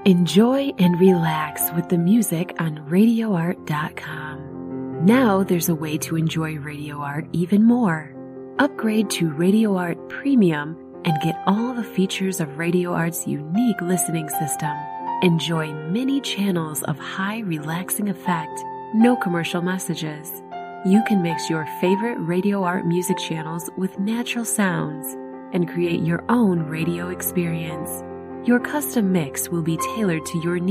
Enjoy and relax with the music on RadioArt.com. Now there's a way to enjoy Radio Art even more. Upgrade to Radio Art Premium and get all the features of Radio Art's unique listening system. Enjoy many channels of high relaxing effect, no commercial messages. You can mix your favorite Radio Art music channels with natural sounds and create your own radio experience. Your custom mix will be tailored to your needs.